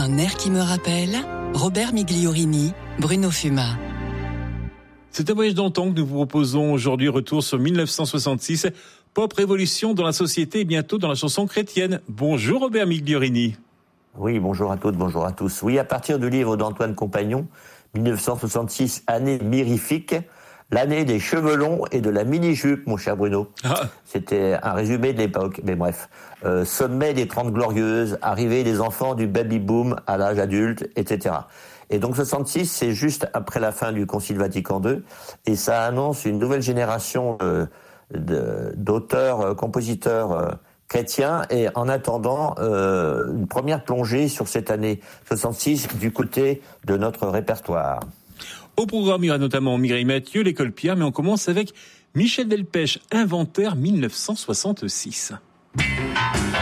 Un air qui me rappelle Robert Migliorini, Bruno Fuma. C'est un voyage dans le temps que nous vous proposons aujourd'hui. Retour sur 1966. Pop révolution dans la société et bientôt dans la chanson chrétienne. Bonjour Robert Migliorini. Oui, bonjour à toutes, bonjour à tous. Oui, à partir du livre d'Antoine Compagnon, 1966, année mirifique, l'année des cheveux longs et de la mini-jupe, mon cher Bruno. C'était un résumé de l'époque, mais bref. Sommet des 30 glorieuses, arrivée des enfants du baby-boom à l'âge adulte, etc. Et donc 66, c'est juste après la fin du Concile Vatican II, et ça annonce une nouvelle génération d'auteurs, compositeurs chrétiens, et en attendant une première plongée sur cette année 66 du côté de notre répertoire. Au programme, il y aura notamment Mireille Mathieu, l'école Pierre, mais on commence avec Michel Delpech, Inventaire 1966.